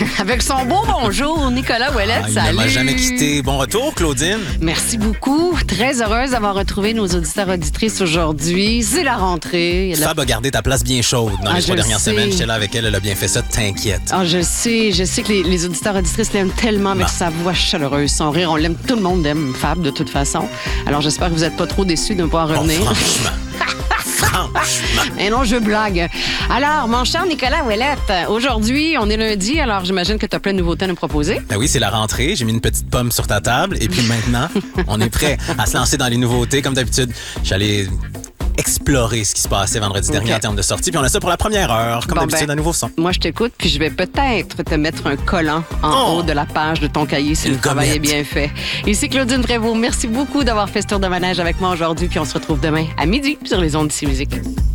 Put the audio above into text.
Avec son beau bonjour, Nicolas Ouellette, Il salut! ne m'a jamais quitté. Bon retour, Claudine. Merci beaucoup. Très heureuse d'avoir retrouvé nos auditeurs auditrices aujourd'hui. C'est la rentrée. Fab a gardé ta place bien chaude dans les 3 dernières semaines. J'étais là avec elle a bien fait ça, t'inquiète. Ah, je sais que les auditeurs auditrices l'aiment tellement avec sa voix chaleureuse, son rire. On l'aime, tout le monde aime Fab de toute façon. Alors j'espère que vous n'êtes pas trop déçus de ne pas revenir. Oh, franchement. Et non, je blague. Alors, mon cher Nicolas Ouellette, aujourd'hui, on est lundi, alors j'imagine que tu as plein de nouveautés à nous proposer. Ben oui, c'est la rentrée. J'ai mis une petite pomme sur ta table. Et puis maintenant, on est prêt à se lancer dans les nouveautés. Comme d'habitude, j'allais explorer ce qui se passait vendredi dernier en termes de sortie. Puis on a ça pour la première heure, comme d'habitude, un nouveau son. Moi, je t'écoute, puis je vais peut-être te mettre un collant en haut de la page de ton cahier si le travail est bien fait. Ici Claudine Prévost. Merci beaucoup d'avoir fait ce tour de manège avec moi aujourd'hui. Puis on se retrouve demain à midi sur les ondes d'ici Musique.